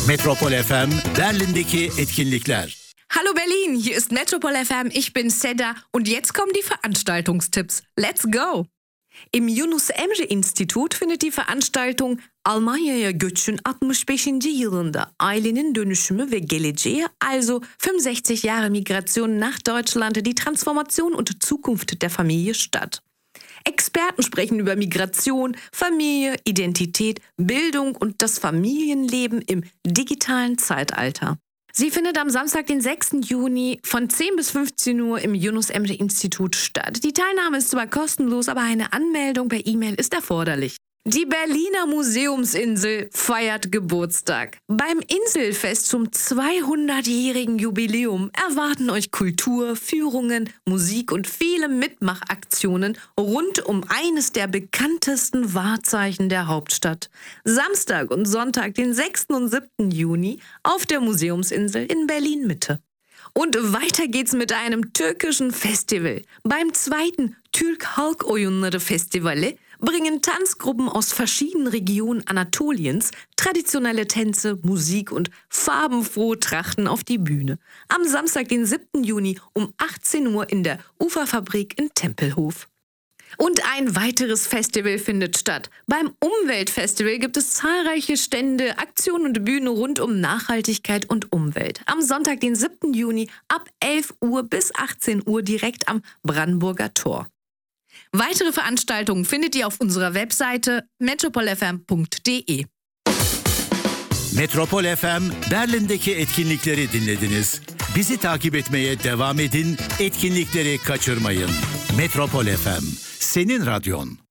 Metropol FM Berlin'deki etkinlikler. Hallo Berlin, hier ist Metropol FM, ich bin Seda und jetzt kommen die Veranstaltungstipps. Let's go! Im Yunus Emre İnstitut findet die Veranstaltung Almanya'ya göçün 65. yılında ailenin dönüşümü ve geleceği, also 65 Jahre Migration nach Deutschland, die Transformation und Zukunft der Familie statt. Experten sprechen über Migration, Familie, Identität, Bildung und das Familienleben im digitalen Zeitalter. Sie findet am Samstag, den 6. Juni von 10 bis 15 Uhr im Yunus Emre Institut statt. Die Teilnahme ist zwar kostenlos, aber eine Anmeldung per E-Mail ist erforderlich. Die Berliner Museumsinsel feiert Geburtstag. Beim Inselfest zum 200-jährigen Jubiläum erwarten euch Kultur, Führungen, Musik und viele Mitmachaktionen rund um eines der bekanntesten Wahrzeichen der Hauptstadt. Samstag und Sonntag, den 6. und 7. Juni auf der Museumsinsel in Berlin-Mitte. Und weiter geht's mit einem türkischen Festival. Beim zweiten Türk Halk Oyunları Festivali bringen Tanzgruppen aus verschiedenen Regionen Anatoliens traditionelle Tänze, Musik und farbenfrohe Trachten auf die Bühne. Am Samstag, den 7. Juni um 18 Uhr in der Uferfabrik in Tempelhof. Und ein weiteres Festival findet statt. Beim Umweltfestival gibt es zahlreiche Stände, Aktionen und Bühnen rund um Nachhaltigkeit und Umwelt. Am Sonntag, den 7. Juni ab 11 Uhr bis 18 Uhr direkt am Brandenburger Tor. Weitere Veranstaltungen findet ihr auf unserer Webseite metropolfm.de. Metropol FM Berlin'deki etkinlikleri dinlediniz. Bizi takip etmeye devam edin, etkinlikleri kaçırmayın. Metropol FM, senin radyon.